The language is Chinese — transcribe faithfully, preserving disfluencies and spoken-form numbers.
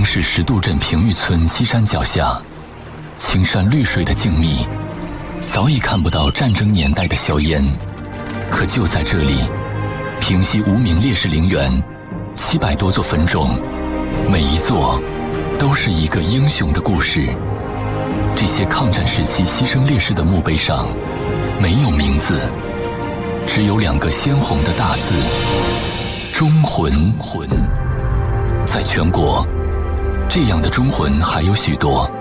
市石渡镇平峪村西山脚下，青山绿水的静谧，早已看不到战争年代的硝烟。可就在这里，平息无名烈士陵园，七百多座坟冢，每一座都是一个英雄的故事。这些抗战时期牺牲烈士的墓碑上没有名字，只有两个鲜红的大字：忠魂。在全国，这样的忠魂还有许多。